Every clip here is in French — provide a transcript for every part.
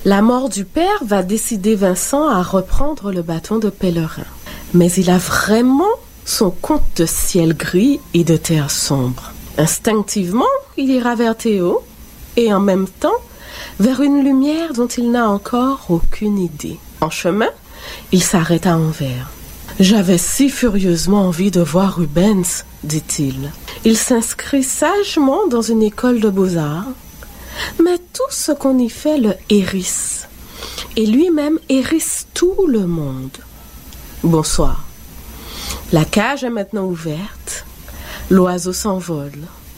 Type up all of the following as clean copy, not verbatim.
La mort du père va décider Vincent à reprendre le bâton de pèlerin. Mais il a vraiment son compte de ciel gris et de terre sombre. Instinctivement, il ira vers Théo et en même temps vers une lumière dont il n'a encore aucune idée. En chemin, il s'arrête à Anvers. « J'avais si furieusement envie de voir Rubens, dit-il. Il s'inscrit sagement dans une école de beaux-arts, mais tout ce qu'on y fait le hérisse. Et lui-même hérisse tout le monde. Bonsoir. La cage est maintenant ouverte. L'oiseau s'envole.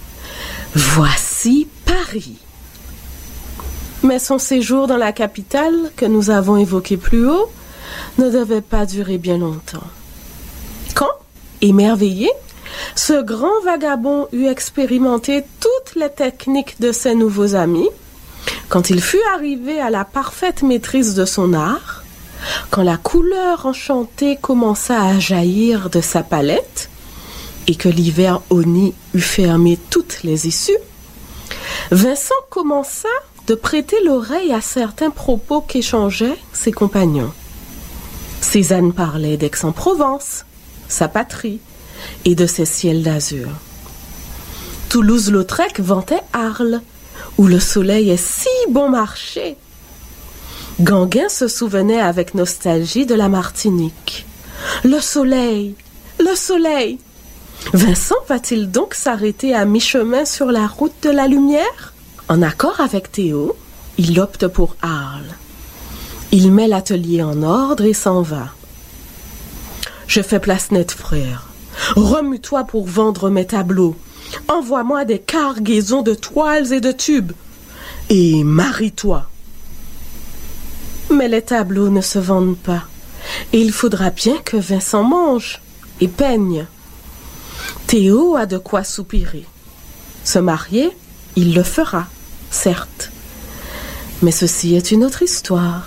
Voici Paris. Mais son séjour dans la capitale, que nous avons évoqué plus haut, ne devait pas durer bien longtemps. Quand, émerveillé, ce grand vagabond eut expérimenté toutes les techniques de ses nouveaux amis, quand il fut arrivé à la parfaite maîtrise de son art, quand la couleur enchantée commença à jaillir de sa palette, et que l'hiver honni eut fermé toutes les issues, Vincent commença de prêter l'oreille à certains propos qu'échangeaient ses compagnons. Cézanne parlait d'Aix-en-Provence, sa patrie, et de ses ciels d'azur. Toulouse-Lautrec vantait Arles, où le soleil est si bon marché. Gauguin se souvenait avec nostalgie de la Martinique. Le soleil, le soleil! Vincent va-t-il donc s'arrêter à mi-chemin sur la route de la lumière? En accord avec Théo, il opte pour Arles. Il met l'atelier en ordre et s'en va. « Je fais place nette, frère. Remue-toi pour vendre mes tableaux. Envoie-moi des cargaisons de toiles et de tubes. Et marie-toi. » Mais les tableaux ne se vendent pas. Et il faudra bien que Vincent mange et peigne. Théo a de quoi soupirer. Se marier, il le fera, certes. Mais ceci est une autre histoire.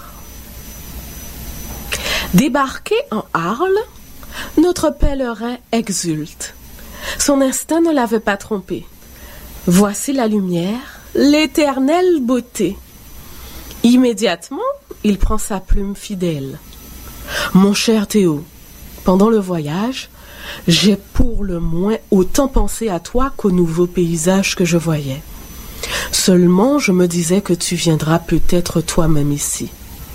Débarqué en Arles, notre pèlerin exulte. Son instinct ne l'avait pas trompé. Voici la lumière, l'éternelle beauté. Immédiatement, il prend sa plume fidèle. Mon cher Théo, pendant le voyage, j'ai pour le moins autant pensé à toi qu'au nouveau paysage que je voyais. Seulement, je me disais que tu viendras peut-être toi-même ici.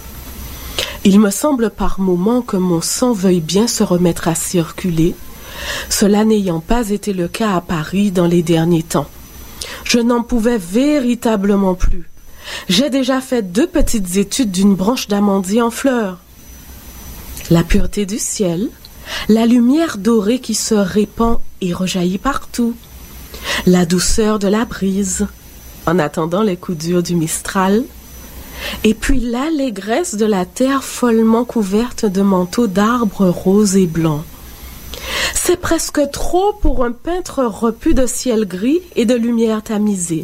Il me semble par moments que mon sang veuille bien se remettre à circuler, cela n'ayant pas été le cas à Paris dans les derniers temps. Je n'en pouvais véritablement plus. J'ai déjà fait 2 petites études d'une branche d'amandier en fleurs. La pureté du ciel, la lumière dorée qui se répand et rejaillit partout, la douceur de la brise, en attendant les coups durs du Mistral, et puis l'allégresse de la terre follement couverte de manteaux d'arbres roses et blancs. C'est presque trop pour un peintre repu de ciel gris et de lumière tamisée.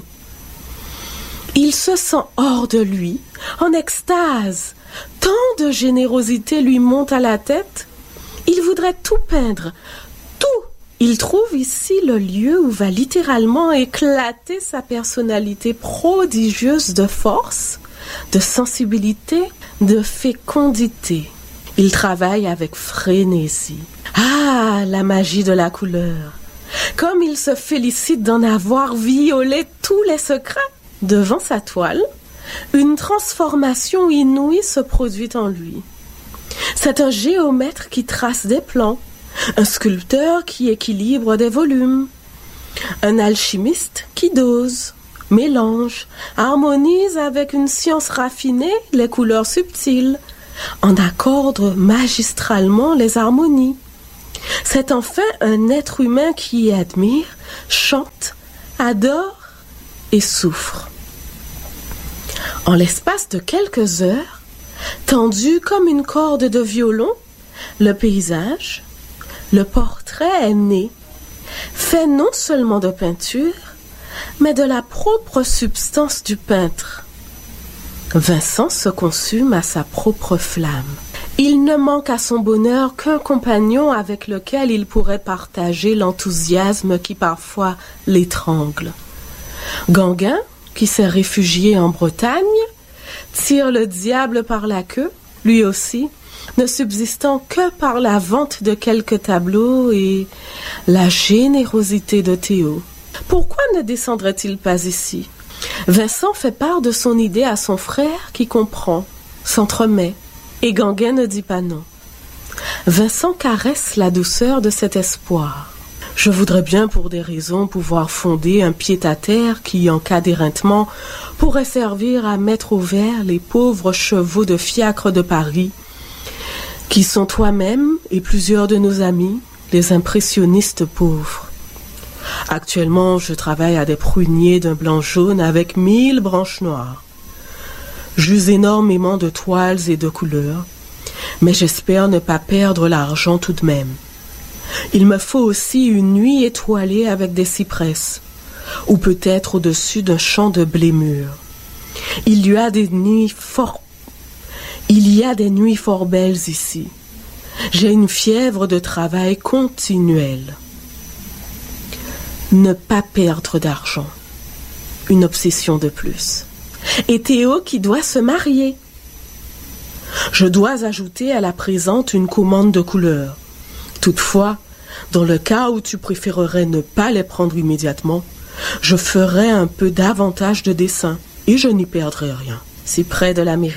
Il se sent hors de lui, en extase. Tant de générosité lui monte à la tête. Il voudrait tout peindre, tout. Il trouve ici le lieu où va littéralement éclater sa personnalité prodigieuse de force, de sensibilité, de fécondité. Il travaille avec frénésie. Ah, la magie de la couleur! Comme il se félicite d'en avoir violé tous les secrets! Devant sa toile, une transformation inouïe se produit en lui. C'est un géomètre qui trace des plans, un sculpteur qui équilibre des volumes, un alchimiste qui dose, mélange, harmonise avec une science raffinée les couleurs subtiles, en accorde magistralement les harmonies. C'est enfin un être humain qui admire, chante, adore et souffre. En l'espace de quelques heures, tendu comme une corde de violon, le paysage, le portrait est né, fait non seulement de peinture, mais de la propre substance du peintre. Vincent se consume à sa propre flamme. Il ne manque à son bonheur qu'un compagnon avec lequel il pourrait partager l'enthousiasme qui parfois l'étrangle. Gauguin, qui s'est réfugié en Bretagne, tire le diable par la queue, lui aussi, ne subsistant que par la vente de quelques tableaux et la générosité de Théo. Pourquoi ne descendrait-il pas ici? Vincent fait part de son idée à son frère qui comprend, s'entremet, et Gauguin ne dit pas non. Vincent caresse la douceur de cet espoir. Je voudrais bien, pour des raisons, pouvoir fonder un pied-à-terre qui, en cas d'éreintement, pourrait servir à mettre au vert les pauvres chevaux de fiacre de Paris, qui sont toi-même et plusieurs de nos amis, les impressionnistes pauvres. Actuellement, je travaille à des pruniers d'un blanc jaune avec 1000 branches noires. J'use énormément de toiles et de couleurs, mais j'espère ne pas perdre l'argent tout de même. Il me faut aussi une nuit étoilée avec des cypresses, ou peut-être au-dessus d'un champ de blé mûr. Il y a des nuits fort belles ici. J'ai une fièvre de travail continuelle. Ne pas perdre d'argent. Une obsession de plus. Et Théo qui doit se marier. Je dois ajouter à la présente une commande de couleurs. Toutefois, dans le cas où tu préférerais ne pas les prendre immédiatement, je ferai un peu davantage de dessin et je n'y perdrai rien. Si près de la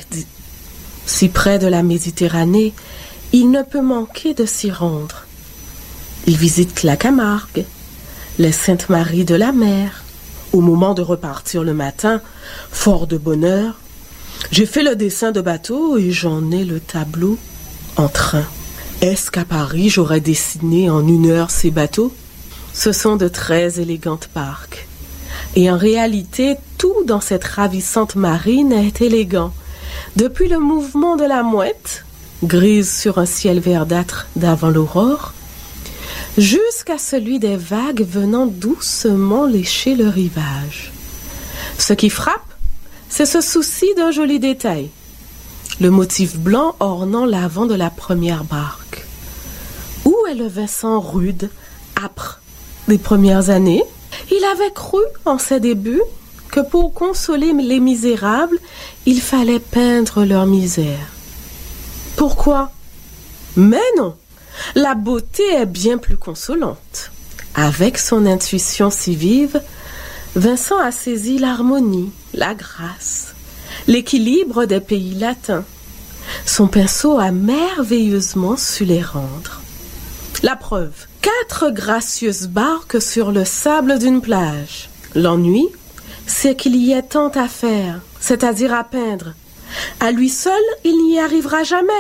Méditerranée, il ne peut manquer de s'y rendre. Il visite la Camargue, les Saintes-Maries de la Mer. Au moment de repartir le matin, fort de bonheur, j'ai fait le dessin de bateau et j'en ai le tableau en train. Est-ce qu'à Paris, j'aurais dessiné en 1 heure ces bateaux? Ce sont de très élégantes barques. Et en réalité, tout dans cette ravissante marine est élégant. Depuis le mouvement de la mouette, grise sur un ciel verdâtre d'avant l'aurore, jusqu'à celui des vagues venant doucement lécher le rivage. Ce qui frappe, c'est ce souci d'un joli détail. Le motif blanc ornant l'avant de la première barque. Où est le Vincent rude, âpre des premières années? Il avait cru, en ses débuts, que pour consoler les misérables, il fallait peindre leur misère. Pourquoi? Mais non, la beauté est bien plus consolante. Avec son intuition si vive, Vincent a saisi l'harmonie, la grâce, l'équilibre des pays latins. Son pinceau a merveilleusement su les rendre. La preuve, 4 gracieuses barques sur le sable d'une plage. L'ennui, c'est qu'il y ait tant à faire, c'est-à-dire à peindre. À lui seul, il n'y arrivera jamais.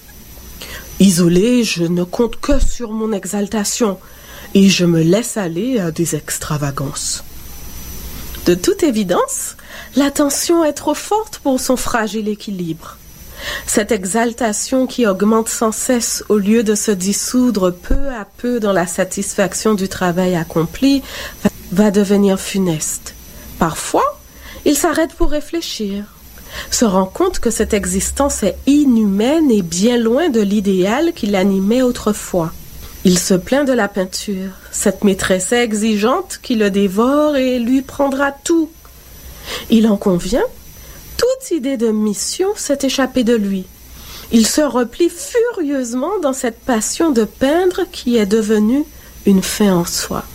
Isolé, je ne compte que sur mon exaltation et je me laisse aller à des extravagances. De toute évidence, la tension est trop forte pour son fragile équilibre. Cette exaltation qui augmente sans cesse au lieu de se dissoudre peu à peu dans la satisfaction du travail accompli va devenir funeste. Parfois, il s'arrête pour réfléchir, se rend compte que cette existence est inhumaine et bien loin de l'idéal qui l'animait autrefois. Il se plaint de la peinture, cette maîtresse exigeante qui le dévore et lui prendra tout. Il en convient, toute idée de mission s'est échappée de lui. Il se replie furieusement dans cette passion de peindre qui est devenue une fin en soi.